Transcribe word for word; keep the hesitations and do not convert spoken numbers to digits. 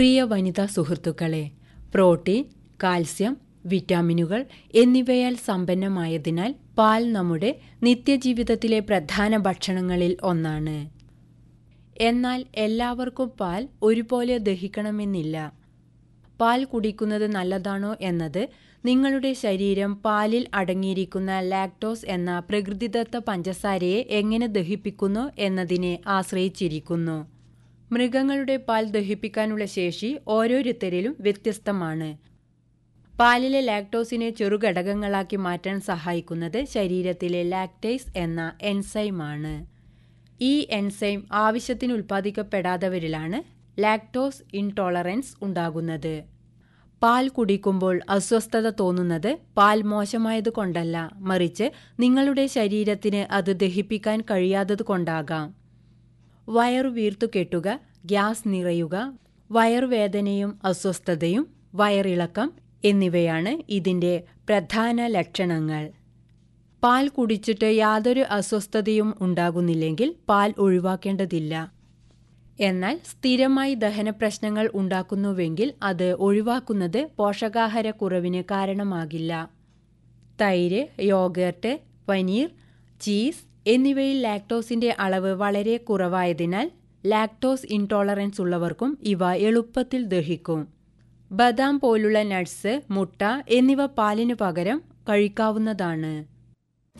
പ്രിയ വനിതാ സുഹൃത്തുക്കളെ, protein, calcium, വിറ്റാമിനുകൾ എന്നിവയാൽ സമ്പന്നമായതിനാൽ പാൽ നമ്മുടെ നിത്യജീവിതത്തിലെ പ്രധാന ഭക്ഷണങ്ങളിൽ ഒന്നാണ്. എന്നാൽ എല്ലാവർക്കും പാൽ ഒരുപോലെ ദഹിക്കണമെന്നില്ല. പാൽ കുടിക്കുന്നത് നല്ലതാണോ എന്നത് നിങ്ങളുടെ ശരീരം പാലിൽ അടങ്ങിയിരിക്കുന്ന ലാക്ടോസ് എന്ന പ്രകൃതിദത്ത പഞ്ചസാരയെ എങ്ങനെ ദഹിപ്പിക്കുന്നു എന്നതിനെ ആശ്രയിച്ചിരിക്കുന്നു. മൃഗങ്ങളുടെ പാൽ ദഹിപ്പിക്കാനുള്ള ശേഷി ഓരോരുത്തരിലും വ്യത്യസ്തമാണ്. പാലിലെ ലാക്ടോസിനെ ചെറുഘടകങ്ങളാക്കി മാറ്റാൻ സഹായിക്കുന്നത് ശരീരത്തിലെ ലാക്ടേസ് എന്ന എൻസൈമാണ്. ഈ എൻസൈം ആവശ്യത്തിന് ഉൽപ്പാദിക്കപ്പെടാത്തവരിലാണ് ലാക്ടോസ് ഇൻടോളറൻസ് ഉണ്ടാകുന്നത്. പാൽ കുടിക്കുമ്പോൾ അസ്വസ്ഥത തോന്നുന്നത് പാൽ മോശമായത് കൊണ്ടല്ല, മറിച്ച് നിങ്ങളുടെ ശരീരത്തിന് അത് ദഹിപ്പിക്കാൻ കഴിയാത്തതുകൊണ്ടാകാം. വയറു വീർത്തു കെട്ടുക, ഗ്യാസ് നിറയുക, വയറുവേദനയും അസ്വസ്ഥതയും, വയറിളക്കം എന്നിവയാണ് ഇതിൻ്റെ പ്രധാന ലക്ഷണങ്ങൾ. പാൽ കുടിച്ചിട്ട് യാതൊരു അസ്വസ്ഥതയും ഉണ്ടാകുന്നില്ലെങ്കിൽ പാൽ ഒഴിവാക്കേണ്ടതില്ല. എന്നാൽ സ്ഥിരമായി ദഹനപ്രശ്നങ്ങൾ ഉണ്ടാക്കുന്നുവെങ്കിൽ അത് ഒഴിവാക്കുന്നത് പോഷകാഹാരക്കുറവിന് കാരണമാകില്ല. തൈര്, യോഗർട്ട്, പനീർ, ചീസ് എന്നിവയിൽ ലാക്ടോസിന്റെ അളവ് വളരെ കുറവായതിനാൽ ലാക്ടോസ് ഇൻടോളറൻസ് ഉള്ളവർക്കും ഇവ എളുപ്പത്തിൽ ദഹിക്കും. ബദാം പോലുള്ള നട്ട്സ്, മുട്ട എന്നിവ പാലിനു പകരം കഴിക്കാവുന്നതാണ്.